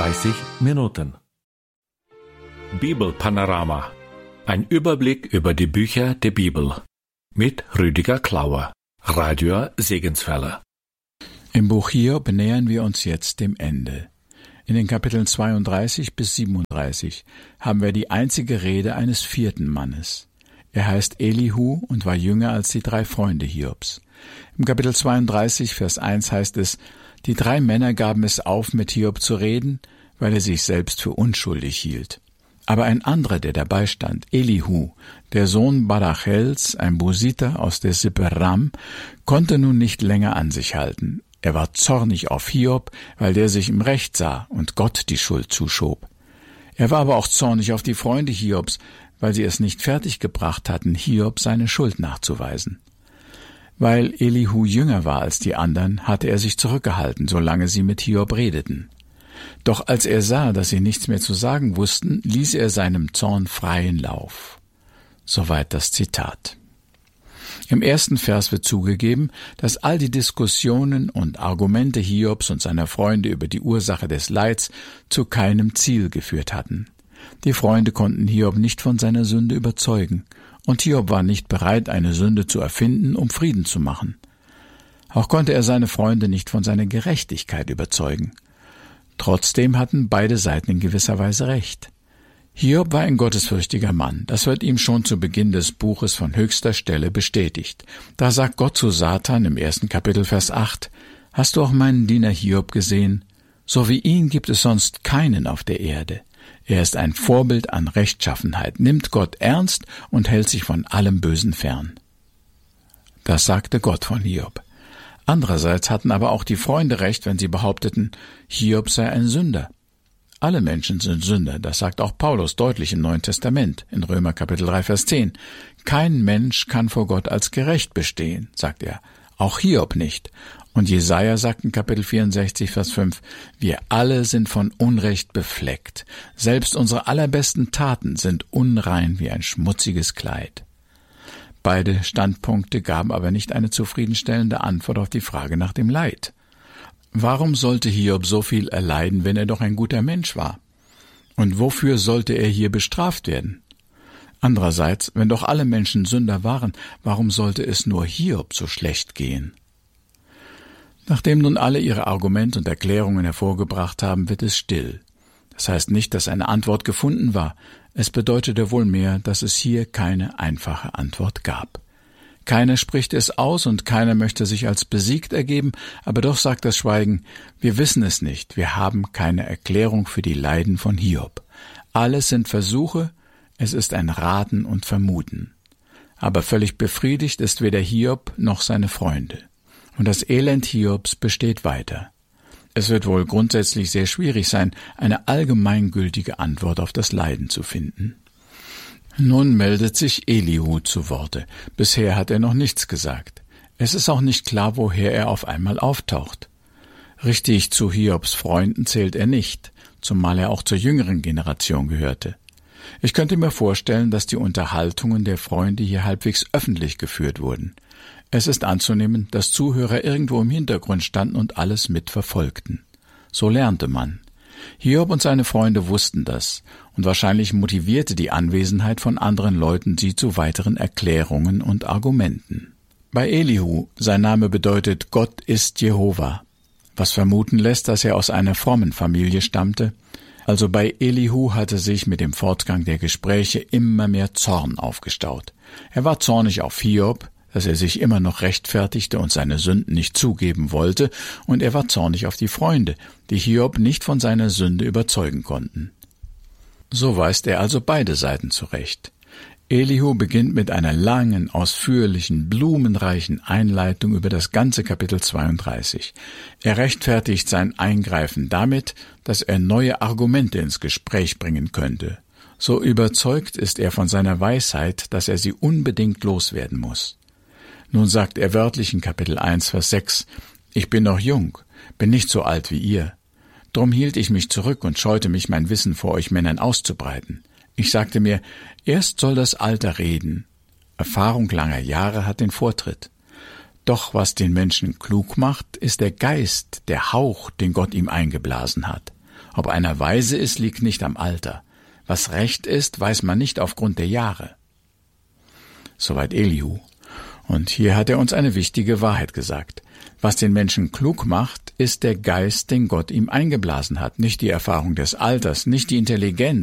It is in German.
30 Minuten. Bibelpanorama. Ein Überblick über die Bücher der Bibel. Mit Rüdiger Klauer. Radio Segenswelle. Im Buch Hiob nähern wir uns jetzt dem Ende. In den Kapiteln 32 bis 37 haben wir die einzige Rede eines vierten Mannes. Er heißt Elihu und war jünger als die 3 Freunde Hiobs. Im Kapitel 32, Vers 1 heißt es: Die 3 Männer gaben es auf, mit Hiob zu reden, weil er sich selbst für unschuldig hielt. Aber ein anderer, der dabei stand, Elihu, der Sohn Barachels, ein Busiter aus der Sippe Ram, konnte nun nicht länger an sich halten. Er war zornig auf Hiob, weil der sich im Recht sah und Gott die Schuld zuschob. Er war aber auch zornig auf die Freunde Hiobs, weil sie es nicht fertiggebracht hatten, Hiob seine Schuld nachzuweisen. Weil Elihu jünger war als die anderen, hatte er sich zurückgehalten, solange sie mit Hiob redeten. Doch als er sah, dass sie nichts mehr zu sagen wussten, ließ er seinem Zorn freien Lauf. Soweit das Zitat. Im ersten Vers wird zugegeben, dass all die Diskussionen und Argumente Hiobs und seiner Freunde über die Ursache des Leids zu keinem Ziel geführt hatten. Die Freunde konnten Hiob nicht von seiner Sünde überzeugen, und Hiob war nicht bereit, eine Sünde zu erfinden, um Frieden zu machen. Auch konnte er seine Freunde nicht von seiner Gerechtigkeit überzeugen. Trotzdem hatten beide Seiten in gewisser Weise recht. Hiob war ein gottesfürchtiger Mann. Das wird ihm schon zu Beginn des Buches von höchster Stelle bestätigt. Da sagt Gott zu Satan im 1. Kapitel, Vers 8: Hast du auch meinen Diener Hiob gesehen? So wie ihn gibt es sonst keinen auf der Erde. Er ist ein Vorbild an Rechtschaffenheit, nimmt Gott ernst und hält sich von allem Bösen fern. Das sagte Gott von Hiob. Andererseits hatten aber auch die Freunde recht, wenn sie behaupteten, Hiob sei ein Sünder. Alle Menschen sind Sünder, das sagt auch Paulus deutlich im Neuen Testament, in Römer Kapitel 3, Vers 10. Kein Mensch kann vor Gott als gerecht bestehen, sagt er, auch Hiob nicht. Und Jesaja sagt in Kapitel 64, Vers 5, wir alle sind von Unrecht befleckt. Selbst unsere allerbesten Taten sind unrein wie ein schmutziges Kleid. Beide Standpunkte gaben aber nicht eine zufriedenstellende Antwort auf die Frage nach dem Leid. Warum sollte Hiob so viel erleiden, wenn er doch ein guter Mensch war? Und wofür sollte er hier bestraft werden? Andererseits, wenn doch alle Menschen Sünder waren, warum sollte es nur Hiob so schlecht gehen? Nachdem nun alle ihre Argumente und Erklärungen hervorgebracht haben, wird es still. Das heißt nicht, dass eine Antwort gefunden war. Es bedeutete wohl mehr, dass es hier keine einfache Antwort gab. Keiner spricht es aus und keiner möchte sich als besiegt ergeben, aber doch sagt das Schweigen, wir wissen es nicht, wir haben keine Erklärung für die Leiden von Hiob. Alles sind Versuche, es ist ein Raten und Vermuten. Aber völlig befriedigt ist weder Hiob noch seine Freunde. Und das Elend Hiobs besteht weiter. Es wird wohl grundsätzlich sehr schwierig sein, eine allgemeingültige Antwort auf das Leiden zu finden. Nun meldet sich Elihu zu Worte. Bisher hat er noch nichts gesagt. Es ist auch nicht klar, woher er auf einmal auftaucht. Richtig zu Hiobs Freunden zählt er nicht, zumal er auch zur jüngeren Generation gehörte. Ich könnte mir vorstellen, dass die Unterhaltungen der Freunde hier halbwegs öffentlich geführt wurden. Es ist anzunehmen, dass Zuhörer irgendwo im Hintergrund standen und alles mitverfolgten. So lernte man. Hiob und seine Freunde wussten das, und wahrscheinlich motivierte die Anwesenheit von anderen Leuten sie zu weiteren Erklärungen und Argumenten. Bei Elihu, sein Name bedeutet Gott ist Jehova, was vermuten lässt, dass er aus einer frommen Familie stammte. Also bei Elihu hatte sich mit dem Fortgang der Gespräche immer mehr Zorn aufgestaut. Er war zornig auf Hiob, dass er sich immer noch rechtfertigte und seine Sünden nicht zugeben wollte, und er war zornig auf die Freunde, die Hiob nicht von seiner Sünde überzeugen konnten. So weist er also beide Seiten zurecht. Elihu beginnt mit einer langen, ausführlichen, blumenreichen Einleitung über das ganze Kapitel 32. Er rechtfertigt sein Eingreifen damit, dass er neue Argumente ins Gespräch bringen könnte. So überzeugt ist er von seiner Weisheit, dass er sie unbedingt loswerden muss. Nun sagt er wörtlich in Kapitel 1, Vers 6, »Ich bin noch jung, bin nicht so alt wie ihr. Drum hielt ich mich zurück und scheute mich, mein Wissen vor euch Männern auszubreiten. Ich sagte mir, erst soll das Alter reden. Erfahrung langer Jahre hat den Vortritt. Doch was den Menschen klug macht, ist der Geist, der Hauch, den Gott ihm eingeblasen hat. Ob einer weise ist, liegt nicht am Alter. Was recht ist, weiß man nicht aufgrund der Jahre. Soweit Elihu. Und hier hat er uns eine wichtige Wahrheit gesagt. Was den Menschen klug macht, ist der Geist, den Gott ihm eingeblasen hat, nicht die Erfahrung des Alters, nicht die Intelligenz,